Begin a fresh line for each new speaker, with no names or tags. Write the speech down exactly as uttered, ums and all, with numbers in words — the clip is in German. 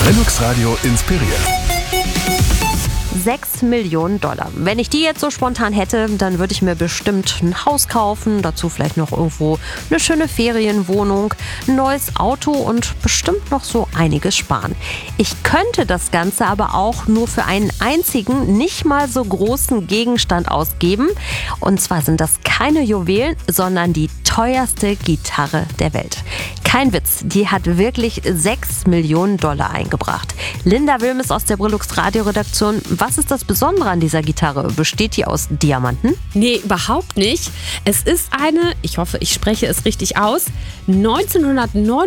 Brillux Radio inspiriert.
sechs Millionen Dollar. Wenn ich die jetzt so spontan hätte, dann würde ich mir bestimmt ein Haus kaufen, dazu vielleicht noch irgendwo eine schöne Ferienwohnung, ein neues Auto und bestimmt noch so einiges sparen. Ich könnte das Ganze aber auch nur für einen einzigen, nicht mal so großen Gegenstand ausgeben. Und zwar sind das keine Juwelen, sondern die teuerste Gitarre der Welt. Kein Witz, die hat wirklich sechs Millionen Dollar eingebracht. Linda Wilmes aus der Brillux Radioredaktion. Was ist das Besondere an dieser Gitarre? Besteht die aus Diamanten?
Nee, überhaupt nicht. Es ist eine, ich hoffe, ich spreche es richtig aus, neunzehnhundertneunundneunzig